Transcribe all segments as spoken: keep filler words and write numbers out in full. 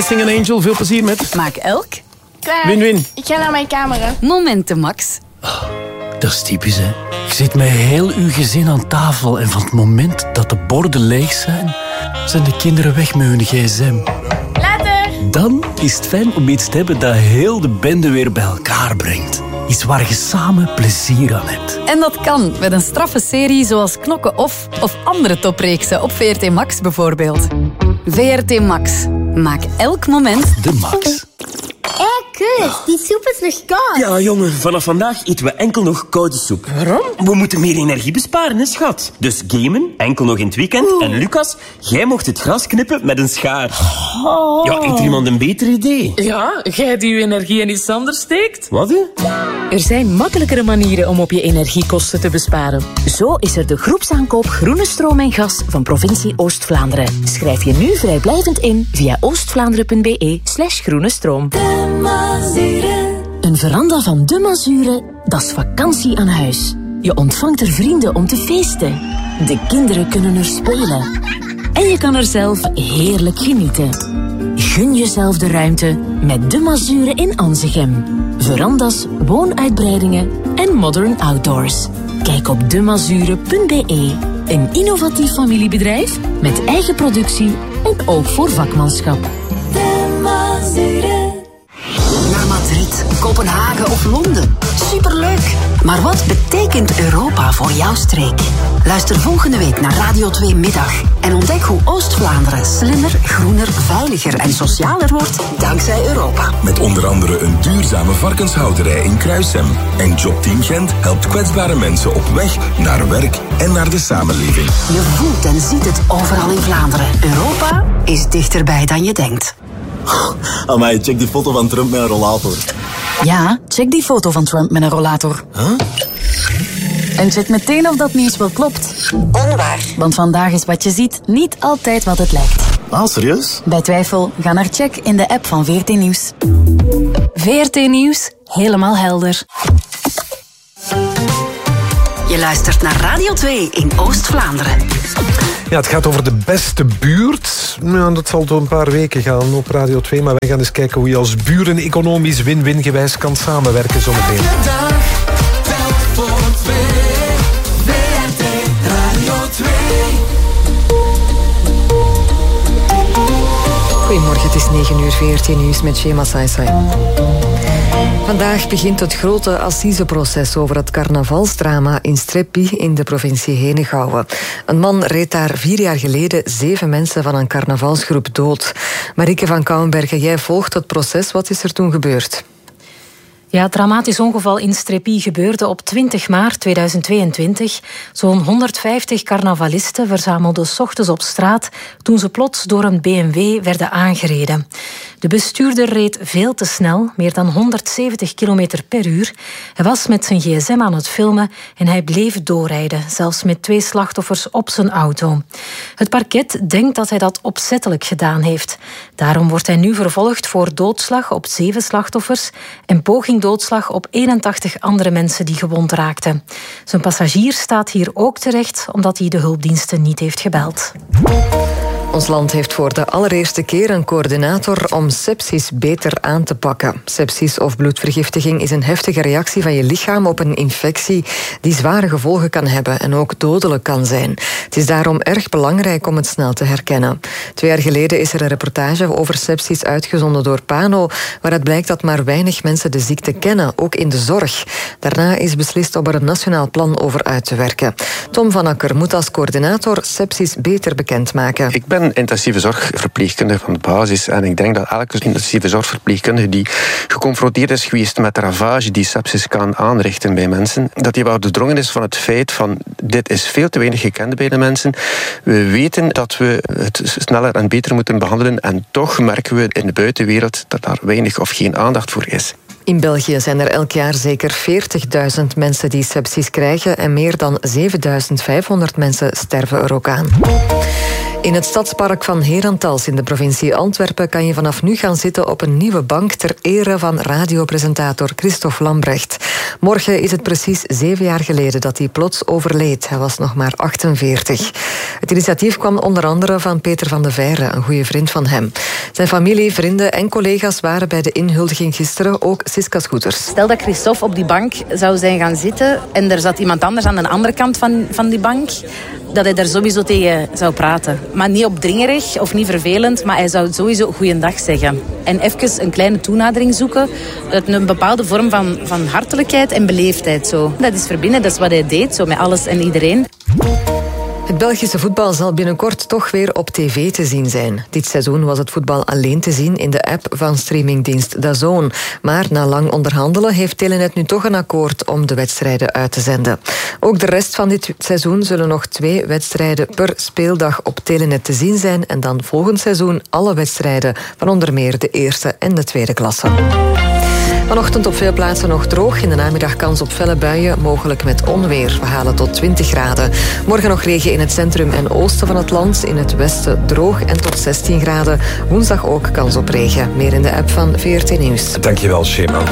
Sing an Angel, veel plezier met... Maak elk... Klaar. Win-win. Ik ga naar mijn kamer. Momenten, Max. Oh, dat is typisch, hè. Je zit met heel uw gezin aan tafel en van het moment dat de borden leeg zijn, zijn de kinderen weg met hun gsm. Later. Dan is het fijn om iets te hebben dat heel de bende weer bij elkaar brengt. Iets waar je samen plezier aan hebt. En dat kan met een straffe serie zoals Knokken Off of andere topreeksen op V R T Max bijvoorbeeld. V R T Max. Maak elk moment de max. Hé, hey, Kus, die soep is nog koud. Ja, jongen, vanaf vandaag eten we enkel nog koude soep. Waarom? We moeten meer energie besparen, hè, schat. Dus gamen, enkel nog in het weekend. Oeh. En Lucas, jij mocht het gras knippen met een schaar. Oh. Ja, heeft er iemand een beter idee? Ja, jij die je energie in iets anders steekt. Wat, hè? Er zijn makkelijkere manieren om op je energiekosten te besparen. Zo is er de groepsaankoop Groene Stroom en Gas van provincie Oost-Vlaanderen. Schrijf je nu vrijblijvend in via oostvlaanderen.be slash groene stroom. Een veranda van De Mazure, dat is vakantie aan huis. Je ontvangt er vrienden om te feesten. De kinderen kunnen er spelen. En je kan er zelf heerlijk genieten. Gun jezelf de ruimte met De Mazure in Anzegem. Verandas, woonuitbreidingen en modern outdoors. Kijk op demazure punt be. Een innovatief familiebedrijf met eigen productie en ook voor vakmanschap. De Mazure. Naar Madrid, Kopenhagen of Londen. Superleuk! Maar wat betekent Europa voor jouw streek? Luister volgende week naar Radio twee Middag en ontdek hoe Oost-Vlaanderen slimmer, groener, veiliger en socialer wordt dankzij Europa. Met onder andere een duurzame varkenshouderij in Kruisem. En Jobteam Gent helpt kwetsbare mensen op weg naar werk en naar de samenleving. Je voelt en ziet het overal in Vlaanderen. Europa is dichterbij dan je denkt. Amai, check die foto van Trump met een rollator. Ja, check die foto van Trump met een rollator. Huh? En check meteen of dat nieuws wel klopt. Onwaar. Want vandaag is wat je ziet niet altijd wat het lijkt. Ah, serieus? Bij twijfel, ga naar check in de app van V R T Nieuws. V R T Nieuws, helemaal helder. Je luistert naar Radio twee in Oost-Vlaanderen. Ja, het gaat over de beste buurt. Nou, dat zal door een paar weken gaan op Radio twee. Maar wij gaan eens kijken hoe je als buren economisch win-win gewijs kan samenwerken zometeen. Goedemorgen, het is negen uur, V R T Nieuws met Shema Saisai. Vandaag begint het grote assiseproces over het carnavalsdrama in Strepy in de provincie Henegouwen. Een man reed daar vier jaar geleden zeven mensen van een carnavalsgroep dood. Marieke van Kouwenbergen, jij volgt het proces. Wat is er toen gebeurd? Ja, het dramatisch ongeval in Strepy gebeurde op twintig maart tweeduizend tweeëntwintig. Zo'n honderdvijftig carnavalisten verzamelden 's ochtends op straat toen ze plots door een B M W werden aangereden. De bestuurder reed veel te snel, meer dan honderdzeventig kilometer per uur. Hij was met zijn gsm aan het filmen en hij bleef doorrijden, zelfs met twee slachtoffers op zijn auto. Het parket denkt dat hij dat opzettelijk gedaan heeft. Daarom wordt hij nu vervolgd voor doodslag op zeven slachtoffers en poging doodslag op eenentachtig andere mensen die gewond raakten. Zijn passagier staat hier ook terecht omdat hij de hulpdiensten niet heeft gebeld. Ons land heeft voor de allereerste keer een coördinator om sepsis beter aan te pakken. Sepsis of bloedvergiftiging is een heftige reactie van je lichaam op een infectie die zware gevolgen kan hebben en ook dodelijk kan zijn. Het is daarom erg belangrijk om het snel te herkennen. Twee jaar geleden is er een reportage over sepsis uitgezonden door Pano, waaruit blijkt dat maar weinig mensen de ziekte kennen, ook in de zorg. Daarna is beslist om er een nationaal plan over uit te werken. Tom van Akker moet als coördinator sepsis beter bekendmaken. Ik ben intensieve zorgverpleegkundige van de basis en ik denk dat elke intensieve zorgverpleegkundige die geconfronteerd is geweest met de ravage die sepsis kan aanrichten bij mensen, dat hij wel doordrongen is van het feit van dit is veel te weinig gekend bij de mensen. We weten dat we het sneller en beter moeten behandelen en toch merken we in de buitenwereld dat daar weinig of geen aandacht voor is. In België zijn er elk jaar zeker veertigduizend mensen die sepsis krijgen en meer dan zevenduizend vijfhonderd mensen sterven er ook aan. In het stadspark van Herentals in de provincie Antwerpen kan je vanaf nu gaan zitten op een nieuwe bank ter ere van radiopresentator Christophe Lambrecht. Morgen is het precies zeven jaar geleden dat hij plots overleed. Hij was nog maar achtenveertig. Het initiatief kwam onder andere van Peter van de Veire, een goede vriend van hem. Zijn familie, vrienden en collega's waren bij de inhuldiging gisteren, ook Siska Scooters. Stel dat Christophe op die bank zou zijn gaan zitten en er zat iemand anders aan de andere kant van, van die bank, dat hij daar sowieso tegen zou praten. Maar niet opdringerig of niet vervelend, maar hij zou sowieso goeiedag zeggen. En even een kleine toenadering zoeken. Een bepaalde vorm van, van hartelijkheid en beleefdheid. Zo. Dat is verbinden, dat is wat hij deed, zo met alles en iedereen. Het Belgische voetbal zal binnenkort toch weer op tv te zien zijn. Dit seizoen was het voetbal alleen te zien in de app van streamingdienst D A Z N. Maar na lang onderhandelen heeft Telenet nu toch een akkoord om de wedstrijden uit te zenden. Ook de rest van dit seizoen zullen nog twee wedstrijden per speeldag op Telenet te zien zijn en dan volgend seizoen alle wedstrijden van onder meer de eerste en de tweede klasse. Vanochtend op veel plaatsen nog droog. In de namiddag kans op felle buien, mogelijk met onweer. We halen tot twintig graden. Morgen nog regen in het centrum en oosten van het land. In het westen droog en tot zestien graden. Woensdag ook kans op regen. Meer in de app van V R T Nieuws. Dankjewel, Shema.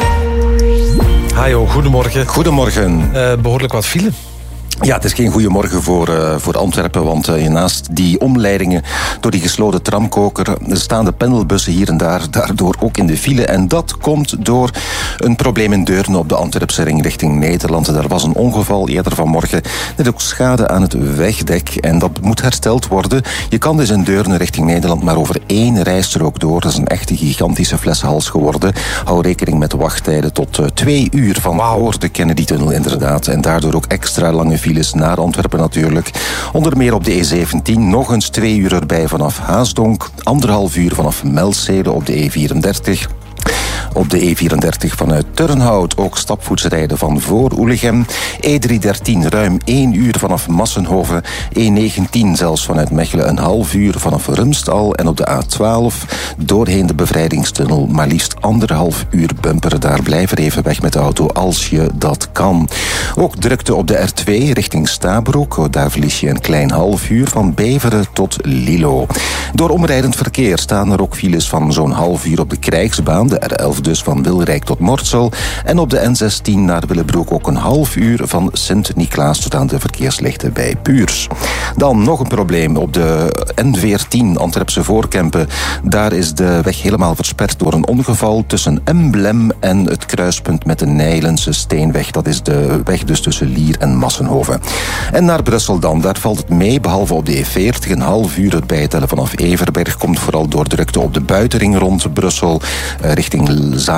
Hajo, goedemorgen. Goedemorgen. Uh, behoorlijk wat file. Ja, het is geen goede morgen voor, uh, voor Antwerpen, want uh, naast die omleidingen door die gesloten tramkoker staan de pendelbussen hier en daar daardoor ook in de file. En dat komt door een probleem in Deurne op de Antwerpse ring richting Nederland. Er was een ongeval eerder vanmorgen, net ook schade aan het wegdek en dat moet hersteld worden. Je kan dus in Deurne richting Nederland maar over één rijstrook door. Dat is een echte gigantische flessenhals geworden. Hou rekening met wachttijden tot uh, twee uur van voor de Kennedy-tunnel inderdaad. En daardoor ook extra lange files naar Antwerpen natuurlijk. Onder meer op de E zeventien, nog eens twee uur erbij vanaf Haasdonk. Anderhalf uur vanaf Melzele op de E vierendertig. Op de E vierendertig vanuit Turnhout ook stapvoets rijden van voor Oelegem. E driehonderddertien ruim één uur vanaf Massenhoven. E negentien zelfs vanuit Mechelen een half uur vanaf Rumstal. En op de A twaalf doorheen de bevrijdingstunnel maar liefst anderhalf uur bumperen. Daar blijf er even weg met de auto als je dat kan. Ook drukte op de R twee richting Stabroek. Daar verlies je een klein half uur van Beveren tot Lilo. Door omrijdend verkeer staan er ook files van zo'n half uur op de Krijgsbaan. De R elf dus van Wilrijk tot Mortsel. En op de N zestien naar Willebroek ook een half uur van Sint-Niklaas tot aan de verkeerslichten bij Puurs. Dan nog een probleem op de N veertien Antwerpse Voorkempen. Daar is de weg helemaal versperd door een ongeval tussen Emblem en het kruispunt met de Nijlense Steenweg. Dat is de weg dus tussen Lier en Massenhoven. En naar Brussel dan. Daar valt het mee, behalve op de E veertig. Een half uur het bijtellen vanaf Everberg komt vooral door drukte op de buitenring rond Brussel. Richting